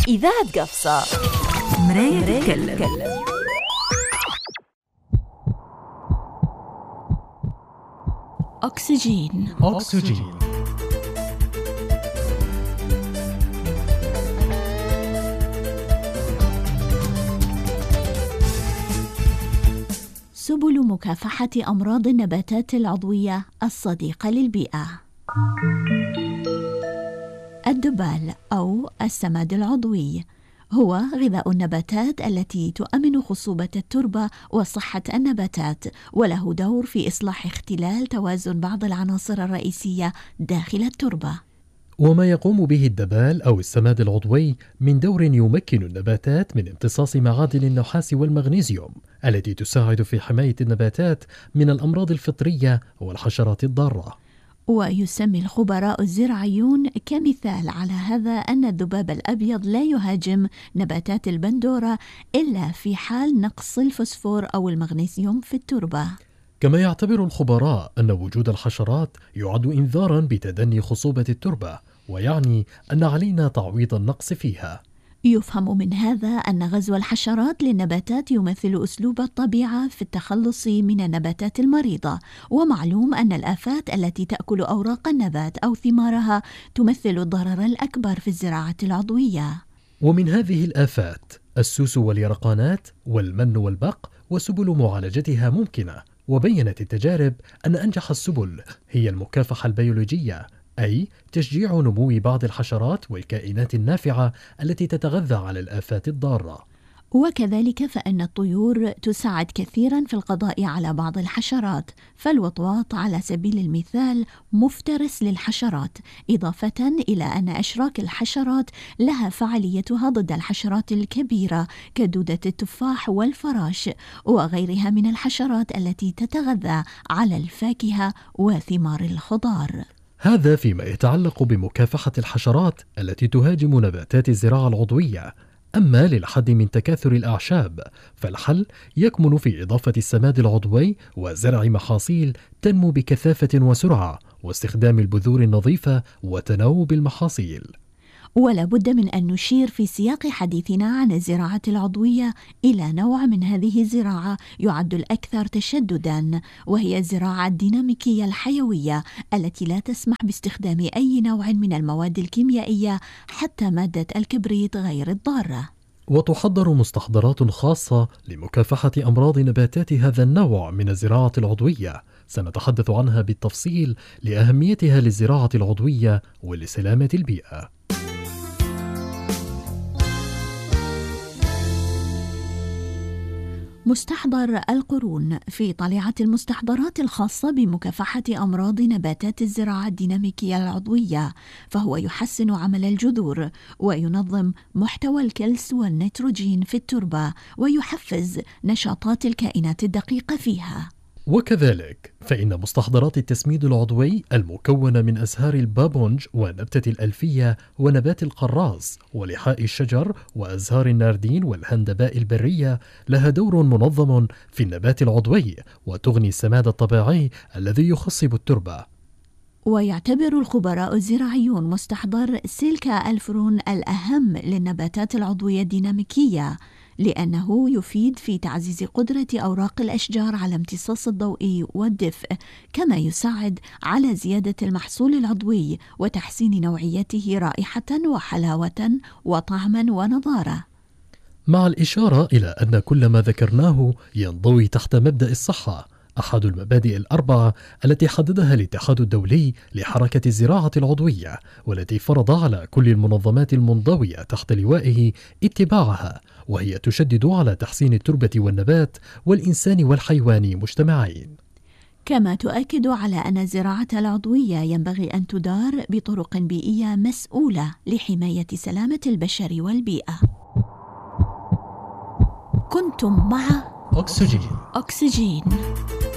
إذاعة قفصة مراية تتكلم. أكسجين. سبل مكافحة أمراض النباتات العضوية الصديقة للبيئة. الدبال أو السماد العضوي هو غذاء النباتات التي تؤمن خصوبة التربة وصحة النباتات، وله دور في إصلاح اختلال توازن بعض العناصر الرئيسية داخل التربة. وما يقوم به الدبال أو السماد العضوي من دور يمكن النباتات من امتصاص معادن النحاس والمغنيسيوم التي تساعد في حماية النباتات من الأمراض الفطرية والحشرات الضارة. ويسمي الخبراء الزراعيون كمثال على هذا أن الذباب الأبيض لا يهاجم نباتات البندورة إلا في حال نقص الفوسفور أو المغنيسيوم في التربة. كما يعتبر الخبراء أن وجود الحشرات يعد إنذاراً بتدني خصوبة التربة، ويعني أن علينا تعويض النقص فيها. يفهم من هذا أن غزو الحشرات للنباتات يمثل أسلوب الطبيعة في التخلص من النباتات المريضة، ومعلوم أن الآفات التي تأكل أوراق النبات أو ثمارها تمثل الضرر الأكبر في الزراعة العضوية. ومن هذه الآفات السوس واليرقانات والمن والبق، وسبل معالجتها ممكنة. وبينت التجارب أن أنجح السبل هي المكافحة البيولوجية، أي تشجيع نمو بعض الحشرات والكائنات النافعة التي تتغذى على الآفات الضارة. وكذلك فإن الطيور تساعد كثيرا في القضاء على بعض الحشرات، فالوطواط على سبيل المثال مفترس للحشرات، إضافة إلى أن أشراك الحشرات لها فعاليتها ضد الحشرات الكبيرة كدودة التفاح والفراش وغيرها من الحشرات التي تتغذى على الفاكهة وثمار الخضار. هذا فيما يتعلق بمكافحة الحشرات التي تهاجم نباتات الزراعة العضوية. أما للحد من تكاثر الأعشاب فالحل يكمن في إضافة السماد العضوي وزرع محاصيل تنمو بكثافة وسرعة، واستخدام البذور النظيفة وتناوب المحاصيل. ولا بد من أن نشير في سياق حديثنا عن الزراعة العضوية إلى نوع من هذه الزراعة يعد الأكثر تشدداً، وهي الزراعة الديناميكية الحيوية التي لا تسمح باستخدام أي نوع من المواد الكيميائية حتى مادة الكبريت غير الضارة. وتحضر مستحضرات خاصة لمكافحة أمراض نباتات هذا النوع من الزراعة العضوية، سنتحدث عنها بالتفصيل لأهميتها للزراعة العضوية ولسلامة البيئة. مستحضر القرون في طليعة المستحضرات الخاصة بمكافحة أمراض نباتات الزراعة الديناميكية العضوية، فهو يحسن عمل الجذور وينظم محتوى الكلس والنيتروجين في التربة ويحفز نشاطات الكائنات الدقيقة فيها. وكذلك فإن مستحضرات التسميد العضوي المكونة من أزهار البابونج ونبتة الألفية ونبات القراص ولحاء الشجر وأزهار الناردين والهندباء البرية لها دور منظم في النبات العضوي، وتغني السماد الطبيعي الذي يخصب التربة. ويعتبر الخبراء الزراعيون مستحضر سيليكا الفرون الأهم للنباتات العضوية الديناميكية، لأنه يفيد في تعزيز قدرة أوراق الأشجار على امتصاص الضوء والدفء، كما يساعد على زيادة المحصول العضوي وتحسين نوعيته رائحة وحلاوة وطعما ونضارة. مع الإشارة إلى أن كل ما ذكرناه ينضوي تحت مبدأ الصحة، أحد المبادئ الأربعة التي حددها الاتحاد الدولي لحركة الزراعة العضوية، والتي فرض على كل المنظمات المنضوية تحت لوائه اتباعها، وهي تشدد على تحسين التربة والنبات والإنسان والحيوان مجتمعين. كما تؤكد على أن الزراعة العضوية ينبغي أن تدار بطرق بيئية مسؤولة لحماية سلامة البشر والبيئة. كنتم مع أكسجين.